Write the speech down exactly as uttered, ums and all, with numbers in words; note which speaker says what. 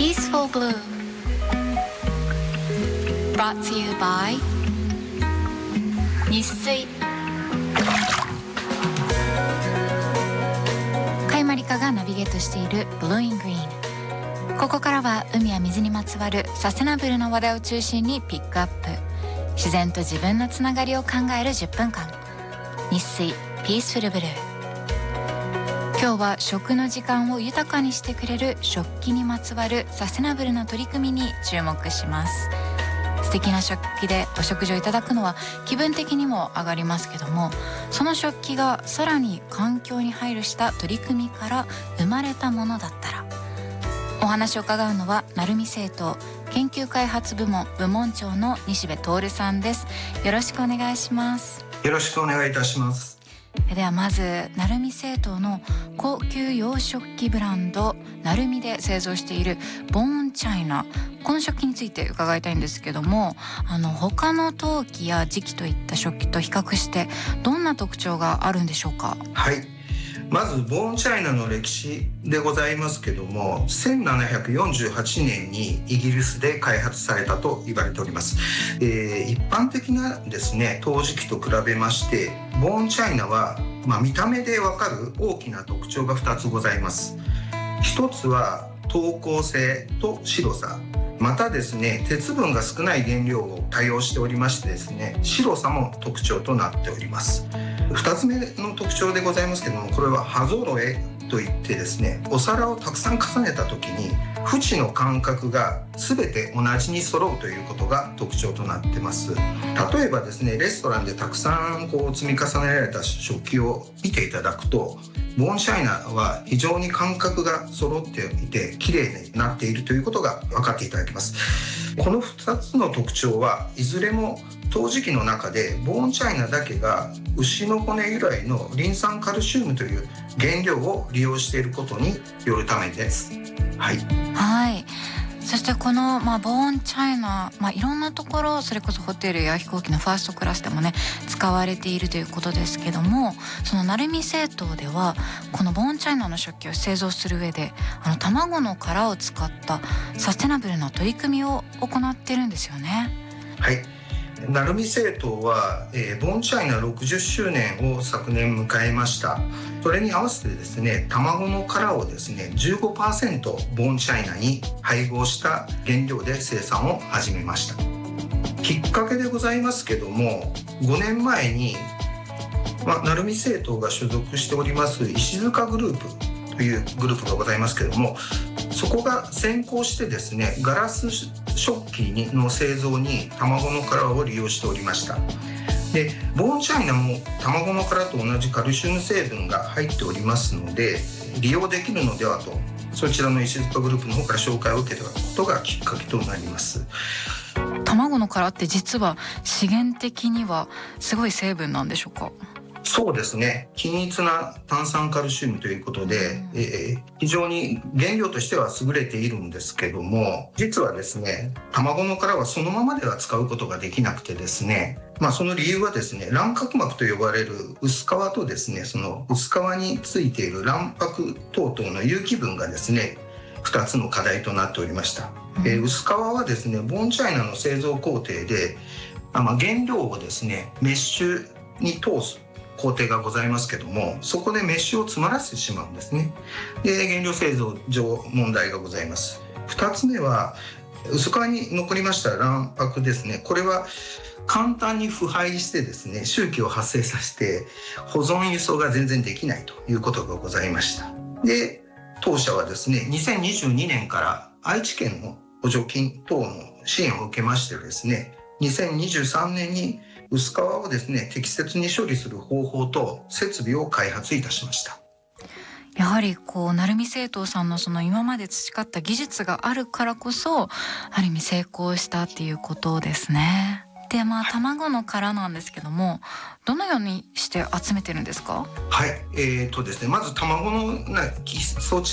Speaker 1: Peaceful Blue Brought to you by 日水。甲斐まりかがナビゲートしている Blowing Green。 ここからは海や水にまつわるサステナブルな話題を中心にピックアップ、自然と自分のつながりを考えるじゅっぷんかん。日水 Peaceful Blue。今日は食の時間を豊かにしてくれる食器にまつわるサステナブルな取り組みに注目します。素敵な食器でお食事をいただくのは気分的にも上がりますけども、その食器がさらに環境に配慮した取り組みから生まれたものだったら。お話を伺うのは鳴海製陶研究開発部門部門長の西部徹さんです。よろしくお願いします。
Speaker 2: よろしくお願いいたします。
Speaker 1: ではまず鳴海製陶の高級洋食器ブランド鳴海で製造しているボーンチャイナ、この食器について伺いたいんですけども、あの他の陶器や磁器といった食器と比較してどんな特徴があるんでしょうか？
Speaker 2: はい、まずボーンチャイナの歴史でございますけども、せんななひゃくよんじゅうはちねんにイギリスで開発されたと言われております。えー、一般的なですね陶磁器と比べまして、ボーンチャイナは、まあ、見た目でわかる大きな特徴がふたつございます。一つは透光性と白さ、またですね鉄分が少ない原料を多用しておりましてですね、白さも特徴となっております。ふたつめの特徴でございますけども、これは刃揃えといってですね、お皿をたくさん重ねた時に縁の間隔が全て同じに揃うということが特徴となっています。例えばですねレストランでたくさんこう積み重ねられた食器を見ていただくと、ボーンチャイナは非常に間隔が揃っていて綺麗になっているということが分かっていただけます。このふたつの特徴はいずれも陶磁器の中でボーンチャイナだけが牛の骨由来のリン酸カルシウムという原料を利用していることによるためです。はい、
Speaker 1: はい。そしてこの、まあ、ボーンチャイナ、まあ、いろんなところ、それこそホテルや飛行機のファーストクラスでもね使われているということですけども、その鳴海製陶ではこのボーンチャイナの食器を製造する上で、あの卵の殻を使ったサステナブルな取り組みを行ってるんですよね。
Speaker 2: はい、鳴海製陶は、えー、ボーンチャイナろくじゅっしゅうねんを昨年迎えました。それに合わせてですね、卵の殻をですね じゅうごパーセント ボーンチャイナに配合した原料で生産を始めました。きっかけでございますけども、ごねんまえに、まあ、鳴海製陶が所属しております石塚グループというグループがございますけども、そこが先行してですねガラス食器の製造に卵の殻を利用しておりました。でボーンチャイナも卵の殻と同じカルシウム成分が入っておりますので利用できるのではと、そちらの石塚グループの方から紹介を受けたことがきっかけとなります。
Speaker 1: 卵の殻って実は資源的にはすごい成分なんでしょうか？
Speaker 2: そうですね、均一な炭酸カルシウムということで、えー、非常に原料としては優れているんですけども、実はですね卵の殻はそのままでは使うことができなくてですね、まあ、その理由はですね卵殻膜と呼ばれる薄皮とですね、その薄皮についている卵白等々の有機分がですねふたつの課題となっておりました。えー、薄皮はですねボーンチャイナの製造工程で、あまあ、原料をですねメッシュに通す工程がございますけども、そこでメッシュを詰まらせてしまうんですね。で原料製造上問題がございます。ふたつめは薄皮に残りました卵白ですね、これは簡単に腐敗してですね周期を発生させて保存輸送が全然できないということがございました。で当社はですねにせんにじゅうにねんから愛知県の補助金等の支援を受けましてですね、にせんにじゅうさんねんに薄皮をですね適切に処理する方法と設備を開発いたしました。
Speaker 1: やはりこう鳴海製陶さんのその今まで培った技術があるからこそある意味成功したっていうことですね。でまあ卵の殻なんですけども、どのようにして集めてるんですか？
Speaker 2: はい、えーとですね、まず卵の基礎